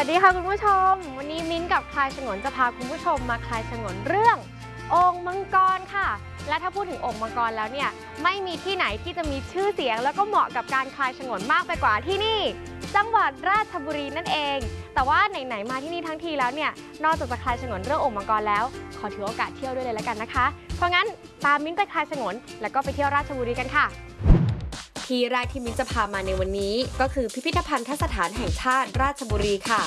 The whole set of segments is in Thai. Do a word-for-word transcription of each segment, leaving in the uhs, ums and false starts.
วัสดีค่ะคุณผู้ชมวันนี้มิ้นกับคลายฉงนจะพาคุณผู้ชมมาคลายฉงนเรื่องโอ่งมังกรค่ะและถ้าพูดถึงโอ่งมังกรแล้วเนี่ยไม่มีที่ไหนที่จะมีชื่อเสียงแล้วก็เหมาะกับการคลายฉงนมากไปกว่าที่นี่จังหวัดราชบุรีนั่นเองแต่ว่าไหนๆมาที่นี่ทั้งทีแล้วเนี่ยนอกจากจะคลายฉงนเรื่องโอ่งมังกรแล้วขอถือโอกาสเที่ยวด้วยเลยแล้วกันนะคะเพราะงั้นตามมิ้นไปคลายฉงนแล้วก็ไปเที่ยวราชบุรีกันค่ะที่แรกที่มิ้นจะพามาในวันนี้ก็คือพิพิธภัณฑสถานแห่งชาติราชบุรีค่ะ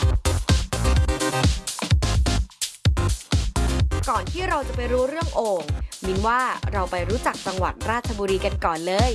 ก่อนที่เราจะไปรู้เรื่องโอ่งมิ้นว่าเราไปรู้จักจังหวัดราชบุรีกันก่อนเลย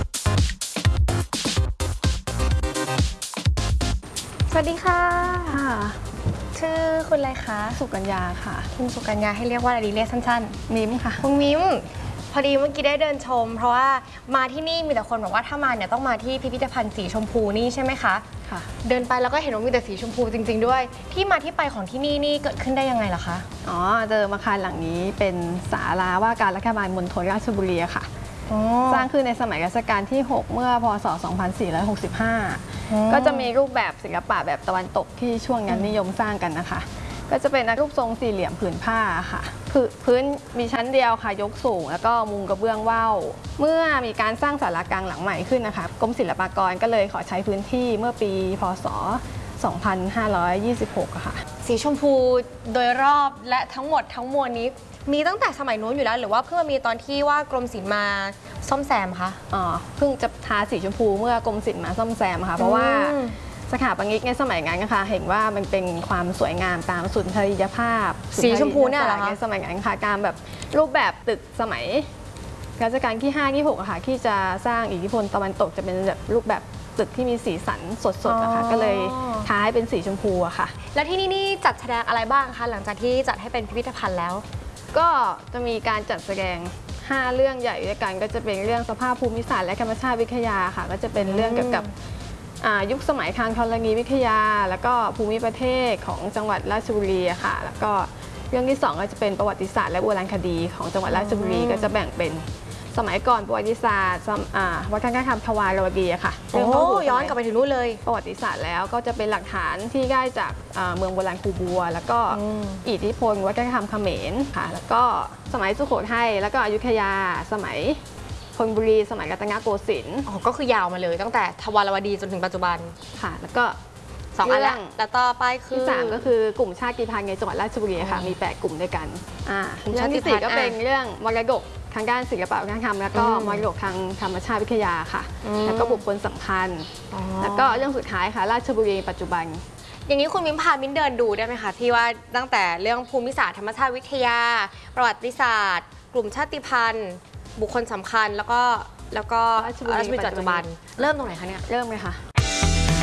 สวัสดีค่ะชื่อคุณอะไรคะสุกัญญาค่ะคุณสุกัญญาให้เรียกว่าอะไรดีเรียกสั้นๆมิมค่ะคุณมิมพอดีเมื่อกี้ได้เดินชมเพราะว่ามาที่นี่มีแต่คนบอกว่าถ้ามาเนี่ยต้องมาที่พิพิธภัณฑ์สีชมพูนี่ใช่ไหมคะค่ะเดินไปแล้วก็เห็นว่ามีแต่สีชมพูจริงๆด้วยที่มาที่ไปของที่นี่นี่เกิดขึ้นได้ยังไงล่ะคะอ๋อเดิมอาคารหลังนี้เป็นศาลาว่าการรัฐบาลมณฑลราชบุรีค่ะสร้างขึ้นในสมัยรัชกาลที่หกเมื่อพศสองพันสี่ร้อยหกสิบห้าก็จะมีรูปแบบศิลปะแบบตะวันตกที่ช่วงนั้นนิยมสร้างกันนะคะก็จะเป็นรูปทรงสี่เหลี่ยมผืนผ้าค่ะพื้นมีชั้นเดียวค่ะยกสูงแล้วก็มุงกระเบื้องว่าวเมื่อมีการสร้างศาลากลางหลังใหม่ขึ้นนะคะกรมศิลปากรก็เลยขอใช้พื้นที่เมื่อปีพศสองพันห้าร้อยยี่สิบหกค่ะสีชมพูโดยรอบและทั้งหมดทั้งมวลนี้มีตั้งแต่สมัยนู้นอยู่แล้วหรือว่าเพิ่งมีตอนที่ว่ากรมศิลป์มาซ่อมแซมคะอ๋อเพิ่งจะทาสีชมพูเมื่อกรมศิลป์มาซ่อมแซมค่ะเพราะว่าสถาปนิกในสมัยนั้นนะคะเห็นว่ามันเป็นความสวยงามตามสุนทรียภาพสีชมพูเนี่ยเหรอคะในสมัยนั้นค่ะการแบบรูปแบบตึกสมัยรัชกาลที่ห้าที่หกอะค่ะที่จะสร้างอิทธิพลตะวันตกจะเป็นแบบรูปแบบตึกที่มีสีสันสดๆอะค่ะก็เลยท้าให้เป็นสีชมพูอะค่ะแล้วที่นี่นี่จัดแสดงอะไรบ้างคะหลังจากที่จัดให้เป็นพิพิธภัณฑ์แล้วก็จะมีการจัดแสดงห้าเรื่องใหญ่ด้วยกันก็จะเป็นเรื่องสภาพภูมิศาสตร์และธรรมชาติวิทยาค่ะก็จะเป็นเรื่องเกี่ยวกับยุคสมัยทางธรณีวิทยาแล้วก็ภูมิประเทศของจังหวัดราชบุรีค่ะแล้วก็เรื่องที่สองก็จะเป็นประวัติศาสตร์และโบราณคดีของจังหวัดราชบุรีก็จะแบ่งเป็นสมัยก่อนประวัติศาสตร์วัฒนธรรมทวารวดีค่ะโอ้ย้อนกลับไปถึงนู้นเลยประวัติศาสตร์แล้วก็จะเป็นหลักฐานที่ได้จากเมืองโบราณคูบัวแล้วก็อิทธิพลวัฒนธรรมเขมรค่ะแล้วก็สมัยสุโขทัยแล้วก็อยุธยาสมัยธนบุรีสมัยรัตนโกสินทร์อ๋อก็คือยาวมาเลยตั้งแต่ทวารวดีจนถึงปัจจุบันค่ะแล้วก็สองอันแล้วแต่ต่อไปคือที่สามก็คือกลุ่มชาติพันธุ์ในจังหวัดราชบุรีค่ะมีแปดกลุ่มด้วยกันเรื่องที่สี่ก็เป็นเรื่องมรดกทางด้านศิลปวัฒนธรรมแล้วก็มรดกทางธรรมชาติวิทยาค่ะแล้วก็บุคคลสำคัญแล้วก็เรื่องสุดท้ายค่ะราชบุรีปัจจุบันอย่างนี้คุณมิ้นพามิ้นเดินดูได้ไหมคะที่ว่าตั้งแต่เรื่องภูมิศาสตร์ธรรมชาติวิทยาประวัติศาสตร์กลุ่มชาติพันธุ์บุคคลสำคัญแล้วก็แล้วก็ราชบุรีปัจจุบันเริ่มตรงไหนคะเนี่ยเริ่มเลยค่ะ